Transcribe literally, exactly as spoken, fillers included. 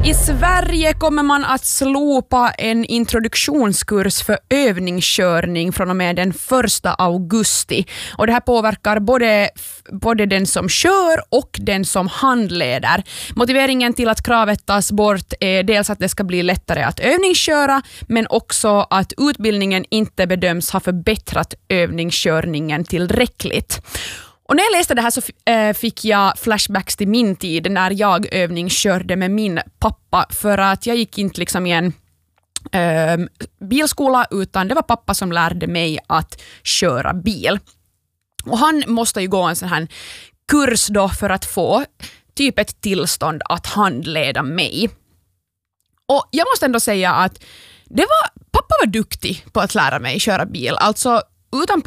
I Sverige kommer man att slopa en introduktionskurs för övningskörning från och med den första augusti. Och det här påverkar både, både den som kör och den som handleder. Motiveringen till att kravet tas bort är dels att det ska bli lättare att övningsköra, men också att utbildningen inte bedöms ha förbättrat övningskörningen tillräckligt. Och när jag läste det här så fick jag flashbacks till min tid när jag övningskörde med min pappa, för att jag gick inte liksom i en äh, bilskola, utan det var pappa som lärde mig att köra bil. Och han måste ju gå en sån här kurs då för att få typ ett tillstånd att handleda mig. Och jag måste ändå säga att det var, pappa var duktig på att lära mig köra bil. Alltså utan